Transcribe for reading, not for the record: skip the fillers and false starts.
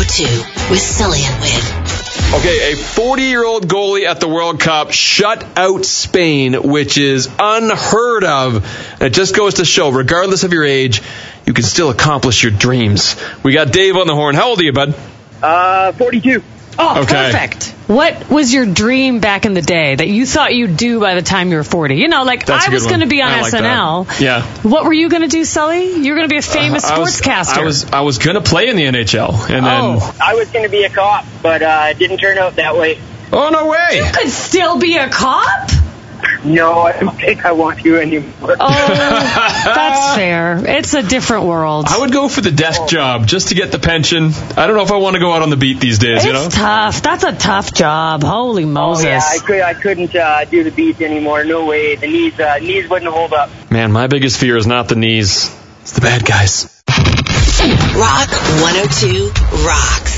102 with Sully and Wade. Okay, a 40-year-old goalie at the World Cup shut out Spain, which is unheard of. And it just goes to show, regardless of your age, you can still accomplish your dreams. We got Dave on the horn. How old are you, bud? 42. Oh, Okay. perfect. What was your dream back in the day that you thought you'd do by the time you were 40? You know, like That's a I good was going to one. be on I like SNL. that. Yeah. What were you going to do, Sully? You were going to be a famous sportscaster. I was going to play in the NHL. And then, I was going to be a cop, but it didn't turn out that way. oh, no way. You could still be a cop? No, I don't think I want to anymore. Oh, that's fair. It's a different world. I would go for the desk job just to get the pension. I don't know if I want to go out on the beat these days, you know? It's tough. That's a tough job. Holy Moses. Yeah, I couldn't do the beats anymore. No way. The knees wouldn't hold up. Man, my biggest fear is not the knees. It's the bad guys. Rock 102 rocks.